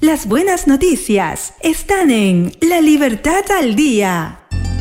Las buenas noticias están en La Libertad al Día.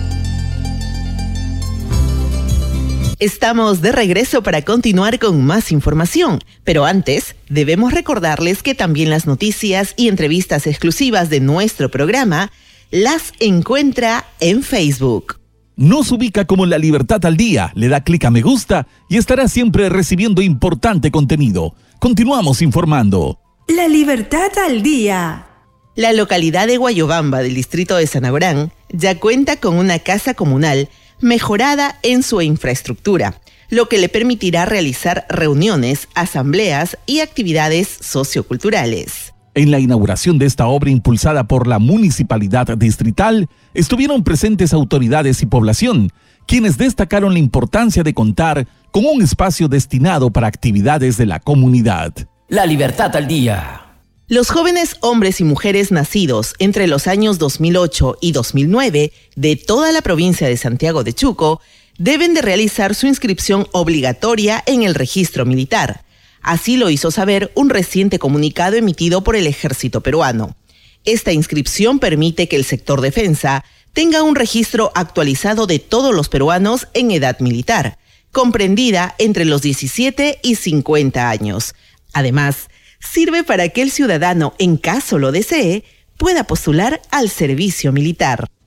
Estamos de regreso para continuar con más información, pero antes debemos recordarles que también las noticias y entrevistas exclusivas de nuestro programa las encuentra en Facebook. Nos ubica como La Libertad al Día, le da clic a me gusta y estará siempre recibiendo importante contenido. Continuamos informando. La Libertad al Día. La localidad de Guayobamba del distrito de San Abraham ya cuenta con una casa comunal mejorada en su infraestructura, lo que le permitirá realizar reuniones, asambleas y actividades socioculturales. En la inauguración de esta obra impulsada por la Municipalidad Distrital, estuvieron presentes autoridades y población, quienes destacaron la importancia de contar con un espacio destinado para actividades de la comunidad. La Libertad al Día. Los jóvenes hombres y mujeres nacidos entre los años 2008 y 2009 de toda la provincia de Santiago de Chuco deben de realizar su inscripción obligatoria en el registro militar. Así lo hizo saber un reciente comunicado emitido por el Ejército peruano. Esta inscripción permite que el sector defensa tenga un registro actualizado de todos los peruanos en edad militar, comprendida entre los 17 y 50 años. Además, sirve para que el ciudadano, en caso lo desee, pueda postular al servicio militar.